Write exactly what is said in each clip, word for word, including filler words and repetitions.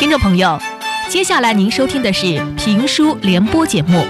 听众朋友，接下来您收听的是评书联播节目。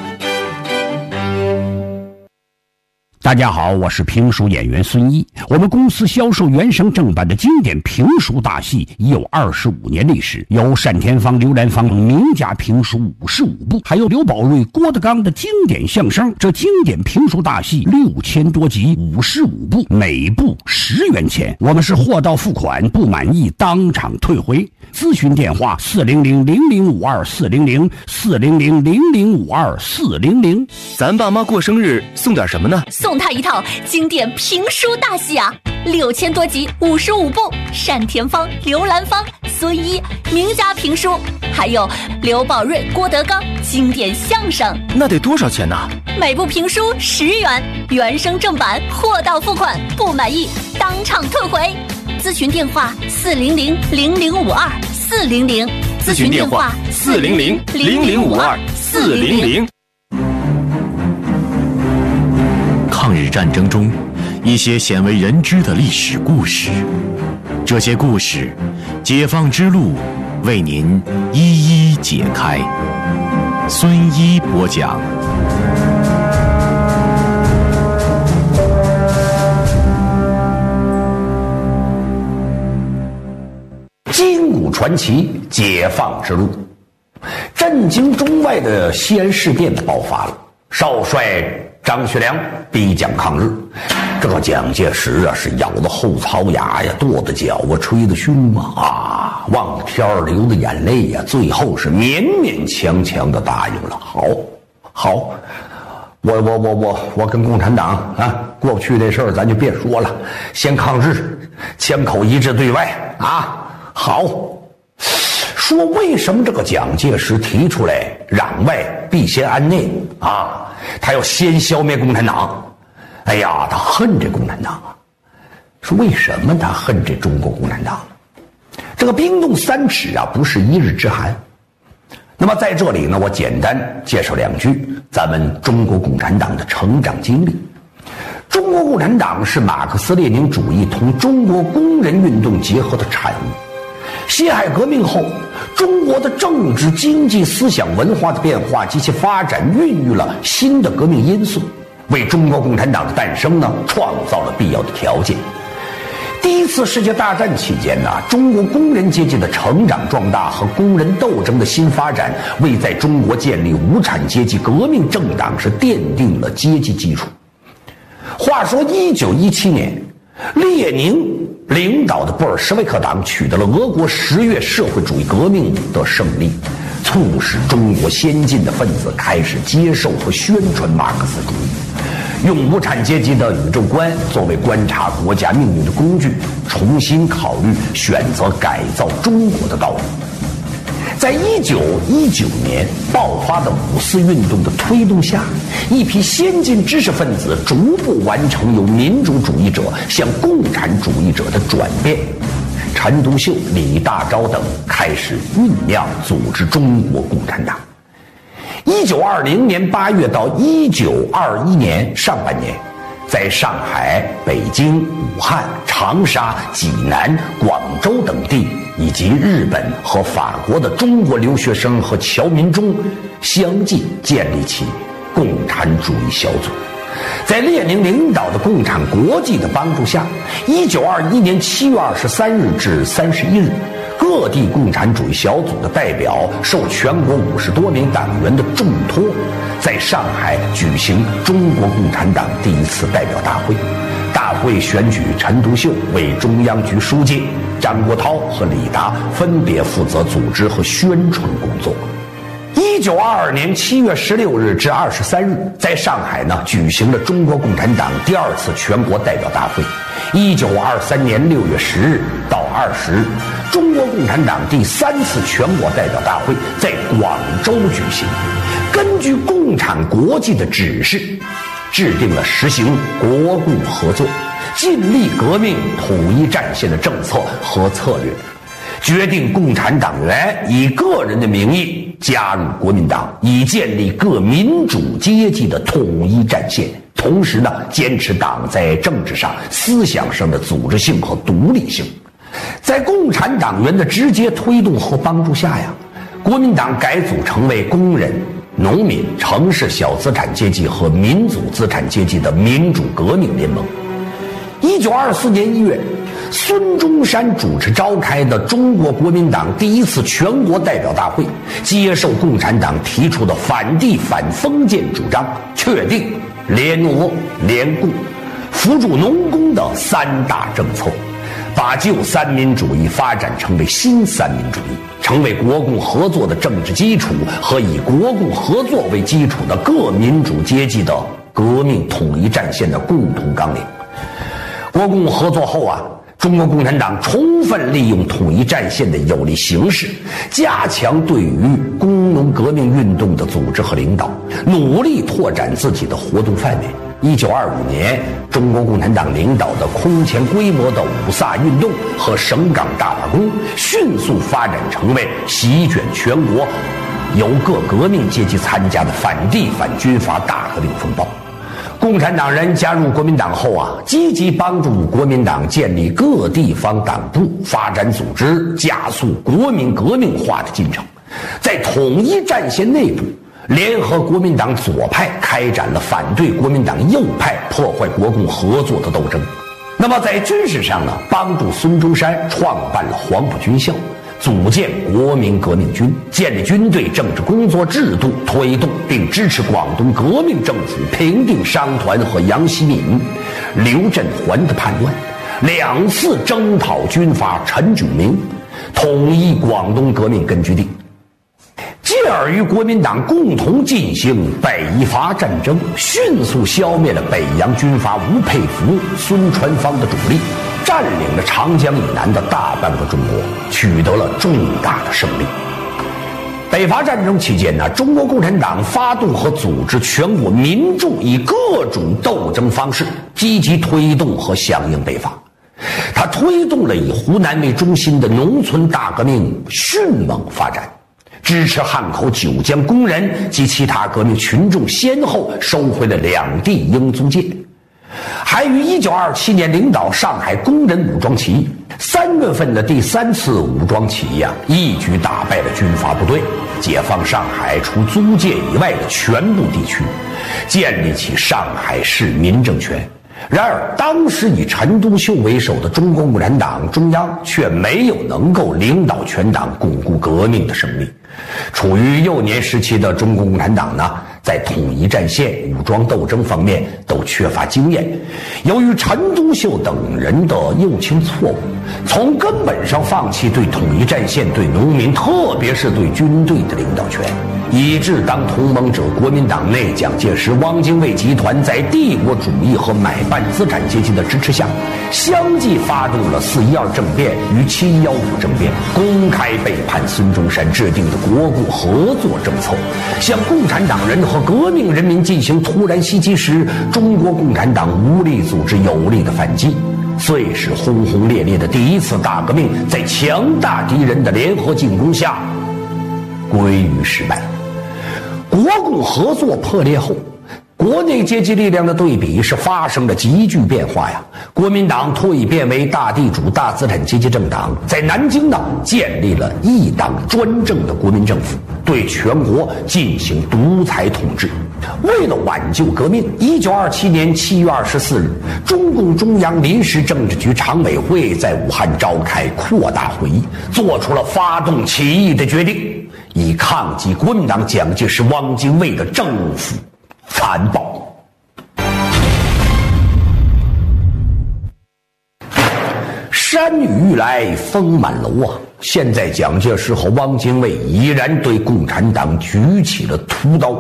大家好，我是评书演员孙一。我们公司销售原声正版的经典评书大戏已有二十五年历史，有单田芳、刘兰芳名家评书五十五部，还有刘宝瑞、郭德纲的经典相声。这经典评书大戏六千多集，五十五部，每部十元钱。我们是货到付款，不满意当场退回。咨询电话：四零零零零五二四零零四零零零零五二四零零。 咱爸妈过生日送点什么呢？ 送他一套经典评书大戏啊，六千多集，五十五部，单田芳、刘兰芳、孙一名家评书，还有刘宝瑞、郭德纲经典相声。 那得多少钱呢？ 每部评书十元，原声正版，货到付款，不满意当场退回。咨询电话：四零零零零五二四零零。 咨询电话：四零零零零五二四零零。 抗日战争中，一些鲜为人知的历史故事，这些故事，解放之路为您一一解开。孙一播讲。 金谷传奇，解放之路。震惊中外的西安事变爆发了，少帅张学良逼蒋抗日，这个蒋介石啊是咬着后槽牙呀，跺着脚啊，吹着胸啊，啊，望着天儿流着眼泪呀，最后是勉勉强强的答应了。好，好，我我我我我跟共产党啊过不去这事儿，咱就别说了，先抗日，枪口一致对外啊。好，说为什么这个蒋介石提出来攘外必先安内啊？他要先消灭共产党。哎呀，他恨这共产党啊！说为什么他恨这中国共产党？这个冰冻三尺啊，不是一日之寒。那么在这里呢，我简单介绍两句咱们中国共产党的成长经历。中国共产党是马克思列宁主义同中国工人运动结合的产物。辛亥革命后，中国的政治、经济、思想、文化的变化及其发展，孕育了新的革命因素，为中国共产党的诞生呢创造了必要的条件。第一次世界大战期间呢，中国工人阶级的成长壮大和工人斗争的新发展，为在中国建立无产阶级革命政党是奠定了阶级基础。话说一九一七年，列宁领导的布尔什维克党取得了俄国十月社会主义革命的胜利，促使中国先进的分子开始接受和宣传马克思主义，用无产阶级的宇宙观作为观察国家命运的工具，重新考虑选择改造中国的道路。在一九一九年爆发的五四运动的推动下，一批先进知识分子逐步完成由民主主义者向共产主义者的转变。陈独秀、李大钊等开始酝酿组织中国共产党。一九二零年八月到一九二一年上半年，在上海、北京、武汉、长沙、济南、广州等地，以及日本和法国的中国留学生和侨民中，相继建立起共产主义小组。在列宁领导的共产国际的帮助下，一九二一年七月二十三日至三十一日，各地共产主义小组的代表受全国五十多名党员的重托，在上海举行中国共产党第一次代表大会。大会选举陈独秀为中央局书记，张国焘和李达分别负责组织和宣传工作。一九二二年七月十六日至二十三日，在上海呢举行了中国共产党第二次全国代表大会。一九二三年六月十日到二十日，中国共产党第三次全国代表大会在广州举行。根据共产国际的指示，制定了实行国共合作、尽力革命统一战线的政策和策略，决定共产党员以个人的名义加入国民党，以建立各民主阶级的统一战线。同时呢，坚持党在政治上、思想上的组织性和独立性。 在共产党员的直接推动和帮助下呀，国民党改组成为工人、农民、城市小资产阶级和民族资产阶级的民主革命联盟。一九二四年一月，孙中山主持召开的中国国民党第一次全国代表大会，接受共产党提出的反帝反封建主张，确定联俄联共扶助农工的三大政策，把旧三民主义发展成为新三民主义，成为国共合作的政治基础和以国共合作为基础的各民主阶级的革命统一战线的共同纲领。国共合作后啊，中国共产党充分利用统一战线的有利形势，加强对于工农革命运动的组织和领导，努力拓展自己的活动范围。一九二五年，中国共产党领导的空前规模的五卅运动和省港大罢工，迅速发展成为席卷全国、由各革命阶级参加的反帝反军阀大革命风暴。共产党人加入国民党后啊，积极帮助国民党建立各地方党部、发展组织，加速国民革命化的进程。在统一战线内部，联合国民党左派开展了反对国民党右派破坏国共合作的斗争。那么在军事上呢，帮助孙中山创办了黄埔军校，组建国民革命军，建立军队政治工作制度，推动并支持广东革命政府平定商团和杨希敏、刘振环的叛乱，两次征讨军阀陈炯明，统一广东革命根据地，继而与国民党共同进行北伐战争，迅速消灭了北洋军阀吴佩孚、孙传芳的主力，占领了长江以南的大半个中国，取得了重大的胜利。北伐战争期间呢，中国共产党发动和组织全国民众以各种斗争方式积极推动和响应北伐。他推动了以湖南为中心的农村大革命迅猛发展，支持汉口九江工人及其他革命群众先后收回了两地英租界，还于一九二七年领导上海工人武装起义。三月份的第三次武装起义啊，一举打败了军阀部队，解放上海除租界以外的全部地区，建立起上海市民政权。然而当时以陈独秀为首的中国共产党中央却没有能够领导全党巩固革命的胜利。处于幼年时期的中国共产党呢，在统一战线、武装斗争方面都缺乏经验。由于陈独秀等人的右倾错误，从根本上放弃对统一战线、对农民，特别是对军队的领导权，以致当同盟者国民党内蒋介石、汪精卫集团在帝国主义和买办资产阶级的支持下，相继发动了四一二政变与七一五政变，公开背叛孙中山制定的国共合作政策，向共产党人和革命人民进行突然袭击时，中国共产党无力组织有力的反击，遂使轰轰烈烈的第一次大革命在强大敌人的联合进攻下归于失败。国共合作破裂后，国内阶级力量的对比是发生了急剧变化呀。国民党蜕变为大地主大资产阶级政党，在南京呢建立了一党专政的国民政府，对全国进行独裁统治。为了挽救革命，一九二七年七月二十四日，中共中央临时政治局常委会在武汉召开扩大会议，做出了发动起义的决定，以抗击国民党蒋介石、汪精卫的政府残暴。山雨欲来风满楼啊！现在蒋介石和汪精卫已然对共产党举起了屠刀。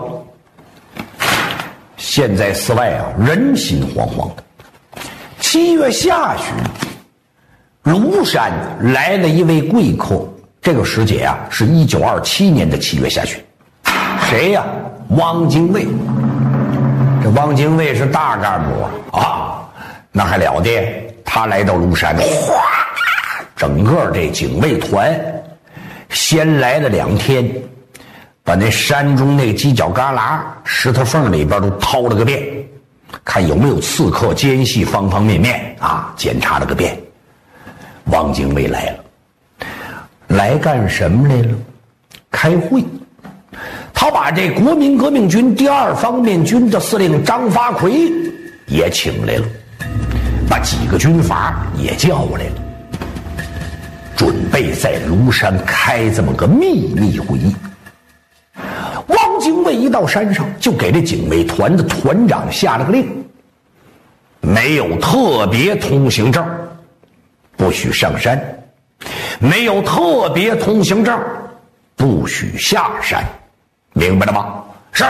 现在寺外啊，人心惶惶的。七月下旬，庐山来了一位贵客。这个时节啊，是一九二七年的七月下旬。谁呀、啊？汪精卫。这汪精卫是大干部啊，那还了得！他来到庐山，哗，整个这警卫团先来了两天，把那山中那犄角旮旯、石头缝里边都掏了个遍，看有没有刺客奸细，方方面面啊，检查了个遍。 汪精卫来了，来干什么来了？开会。他把这国民革命军第二方面军的司令张发奎也请来了，把几个军阀也叫来了，准备在庐山开这么个秘密会议。汪精卫一到山上，就给这警卫团的团长下了个令：没有特别通行证不许上山，没有特别通行证不许下山，明白了吗？是。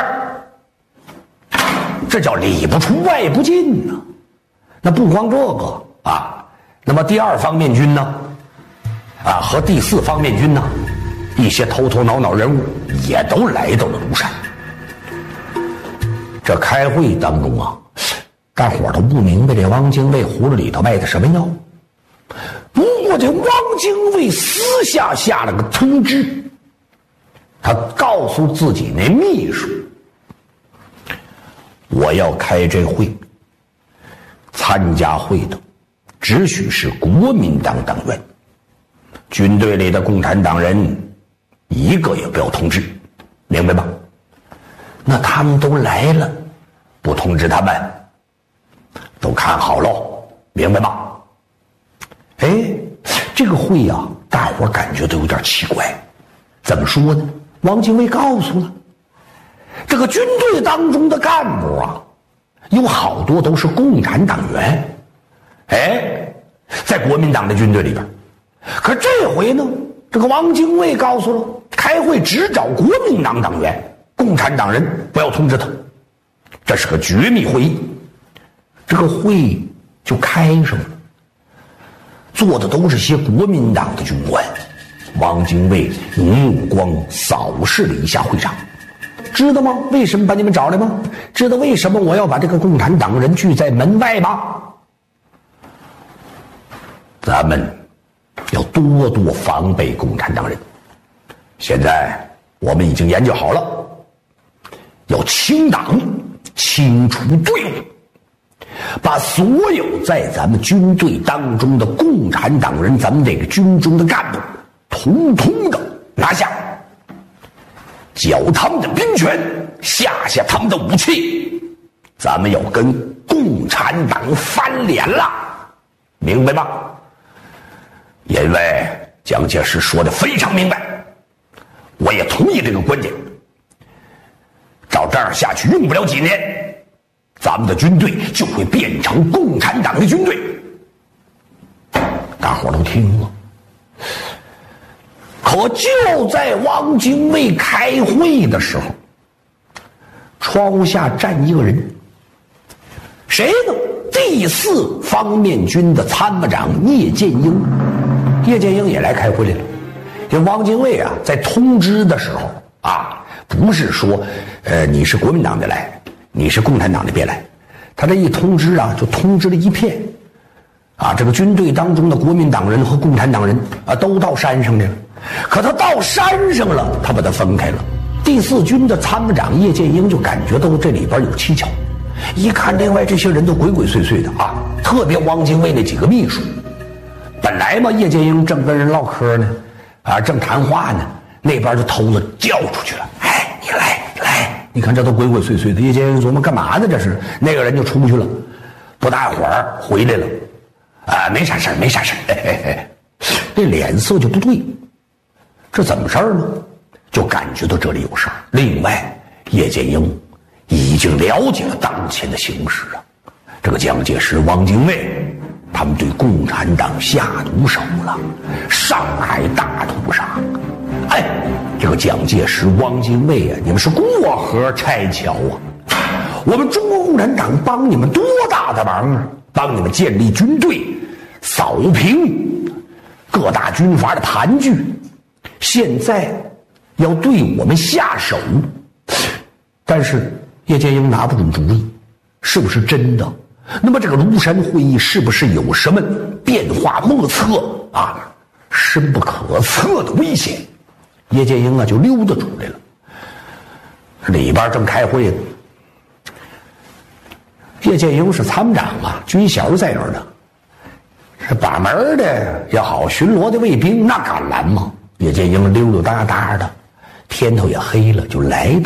这叫里不出外不进呢。那不光这个啊，那么第二方面军呢，啊和第四方面军呢，一些头头脑脑人物也都来到了庐山。这开会当中啊，大伙儿都不明白这汪精卫葫芦里头卖的什么药。不过这汪精卫私下下了个通知，他告诉自己那秘书，我要开这会，参加会的只许是国民党党员，军队里的共产党人一个也不要通知，明白吧？那他们都来了，不通知他们，都看好喽，明白吗？哎，这个会啊，大伙感觉都有点奇怪。怎么说呢？汪精卫告诉了，这个军队当中的干部啊，有好多都是共产党员。哎，在国民党的军队里边，可这回呢，这个汪精卫告诉了，开会只找国民党党员，共产党人不要通知他。这是个绝密会议，这个会就开上了，坐的都是些国民党的军官。汪精卫目光扫视了一下会场，知道吗？为什么把你们找来吗？知道为什么我要把这个共产党人拒在门外吗？咱们要多多防备共产党人。现在我们已经研究好了，要清党，清除队伍，把所有在咱们军队当中的共产党人，咱们这个军中的干部统统的拿下，缴他们的兵权，下下他们的武器，咱们要跟共产党翻脸了，明白吗？因为蒋介石说的非常明白，我也同意这个观点。照这样下去，用不了几年，咱们的军队就会变成共产党的军队。大伙都听了。可就在汪精卫开会的时候，窗户下站一个人，谁呢？第四方面军的参谋长叶剑英。叶剑英也来开会来了。这汪精卫啊，在通知的时候啊，不是说，呃，你是国民党的来，你是共产党的别来，他这一通知啊，就通知了一片，啊，这个军队当中的国民党人和共产党人啊，都到山上去了。可他到山上了，他把他分开了。第四军的参谋长叶剑英就感觉到这里边有蹊跷，一看另外这些人都鬼鬼祟祟的啊，特别汪精卫那几个秘书。本来嘛，叶剑英正跟人唠嗑呢，啊，正谈话呢，那边就偷子叫出去了。哎，你来来，你看这都鬼鬼祟祟的。叶剑英琢磨干嘛呢？这是那个人就出去了，不大会儿回来了，啊，没啥事没啥事嘿嘿嘿，这脸色就不对。这怎么事儿呢？就感觉到这里有事儿。另外，叶剑英已经了解了当前的形势啊，这个蒋介石、汪精卫他们对共产党下毒手了，上海大屠杀。哎，这个蒋介石、汪精卫啊，你们是过河拆桥啊！我们中国共产党帮你们多大的忙啊！帮你们建立军队，扫平各大军阀的盘踞。现在要对我们下手，但是叶剑英拿不准主意，是不是真的？那么这个庐山会议是不是有什么变化莫测啊，深不可测的危险？叶剑英啊就溜达出来了，里边正开会呢。叶剑英是参谋长啊，军衔在那儿呢， 这把门的也好，巡逻的卫兵那敢拦吗？叶剑英溜溜达达的，天头也黑了，就来到